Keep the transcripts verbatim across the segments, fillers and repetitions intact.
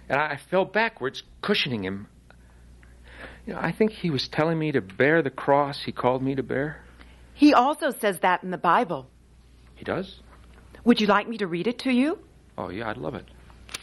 and I fell backwards, cushioning him. You know, I think he was telling me to bear the cross he called me to bear. He also says that in the Bible. He does? Would you like me to read it to you? Oh, yeah, I'd love it.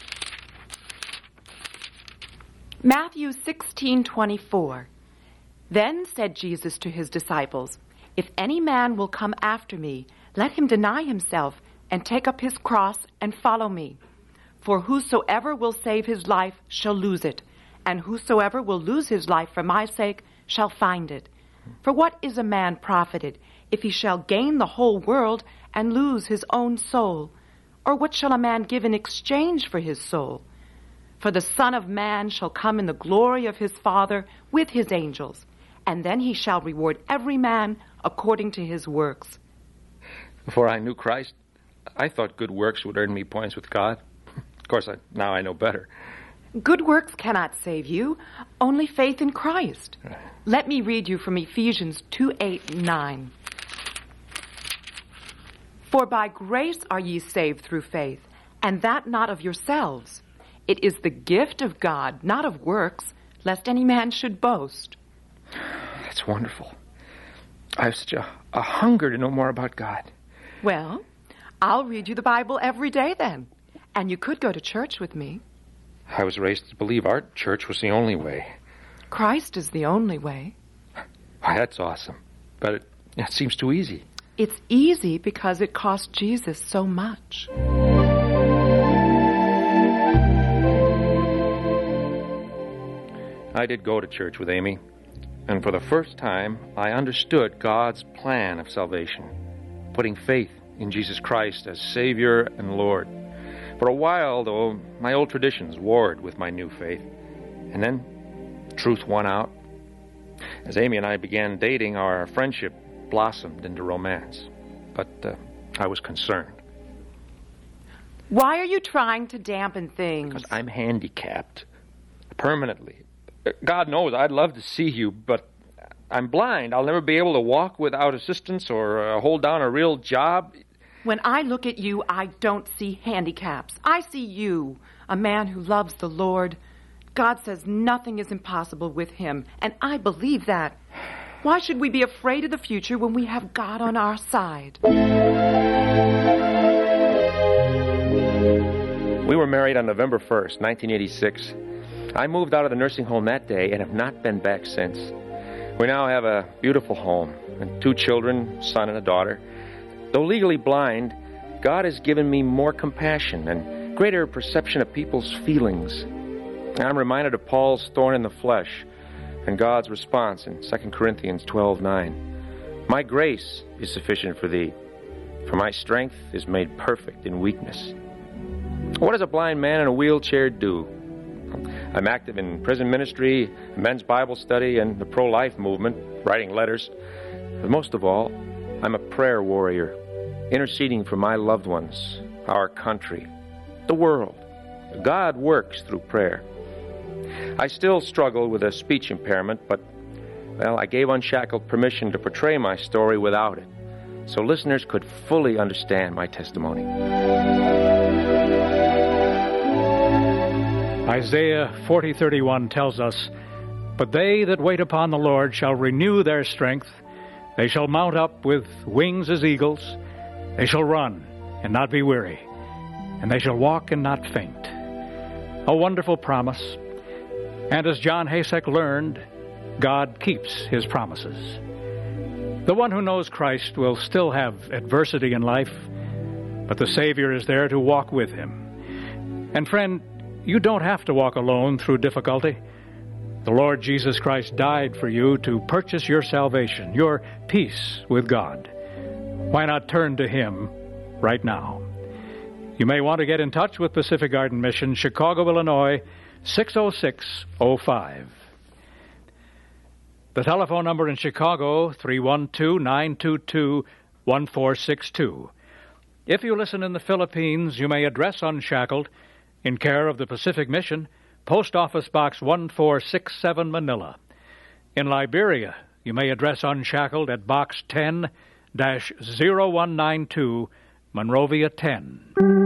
Matthew sixteen twenty-four. Then said Jesus to his disciples, "If any man will come after me, let him deny himself and take up his cross and follow me. For whosoever will save his life shall lose it, and whosoever will lose his life for my sake shall find it. For what is a man profited if he shall gain the whole world and lose his own soul? Or what shall a man give in exchange for his soul? For the Son of Man shall come in the glory of his Father with his angels, and then he shall reward every man according to his works." Before I knew Christ, I thought good works would earn me points with God. Of course, I, now I know better. Good works cannot save you, only faith in Christ. Let me read you from Ephesians two, eight, and nine. "For by grace are ye saved through faith, and that not of yourselves. It is the gift of God, not of works, lest any man should boast." That's wonderful. I have such a, a hunger to know more about God. Well, I'll read you the Bible every day then, and you could go to church with me. I was raised to believe our church was the only way. Christ is the only way. Why, that's awesome. But it, it seems too easy. It's easy because it cost Jesus so much. I did go to church with Amy, and for the first time, I understood God's plan of salvation, putting faith in Jesus Christ as Savior and Lord. For a while, though, my old traditions warred with my new faith, and then truth won out. As Amy and I began dating, our friendship blossomed into romance, but uh, I was concerned. Why are you trying to dampen things? Because I'm handicapped, permanently. God knows I'd love to see you, but I'm blind. I'll never be able to walk without assistance or uh, hold down a real job. When I look at you, I don't see handicaps. I see you, a man who loves the Lord. God says nothing is impossible with him, and I believe that. Why should we be afraid of the future when we have God on our side? We were married on November first, nineteen eighty-six. I moved out of the nursing home that day and have not been back since. We now have a beautiful home and two children, a son and a daughter. Though legally blind, God has given me more compassion and greater perception of people's feelings. I'm reminded of Paul's thorn in the flesh and God's response in Second Corinthians twelve nine. "My grace is sufficient for thee, for my strength is made perfect in weakness." What does a blind man in a wheelchair do? I'm active in prison ministry, men's Bible study, and the pro-life movement, writing letters. But most of all, I'm a prayer warrior, interceding for my loved ones, our country, the world. God works through prayer. I still struggle with a speech impairment, but, well, I gave Unshackled permission to portray my story without it, so listeners could fully understand my testimony. Isaiah forty thirty-one tells us, "But they that wait upon the Lord shall renew their strength. They shall mount up with wings as eagles. They shall run and not be weary, and they shall walk and not faint." A wonderful promise. And as John Hasek learned, God keeps his promises. The one who knows Christ will still have adversity in life, but the Savior is there to walk with him. And friend, you don't have to walk alone through difficulty. The Lord Jesus Christ died for you to purchase your salvation, your peace with God. Why not turn to him right now? You may want to get in touch with Pacific Garden Mission, Chicago, Illinois, six oh six oh five. The telephone number in Chicago, three one two, nine two two, one four six two. If you listen in the Philippines, you may address Unshackled in care of the Pacific Mission, Post Office Box one four six seven, Manila. In Liberia, you may address Unshackled at Box ten, zero one nine two, Monrovia ten.